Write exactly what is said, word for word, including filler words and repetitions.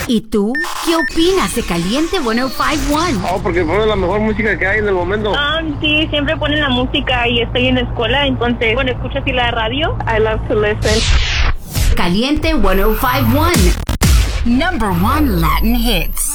¿Y tú? ¿Qué opinas de Caliente ciento cincuenta y uno? Oh, porque pone la mejor música que hay en el momento. Um, sí, siempre ponen la música y estoy en la escuela, entonces, bueno, escucho así la radio. I love to listen. Caliente ciento cincuenta y uno. Number one Latin hits.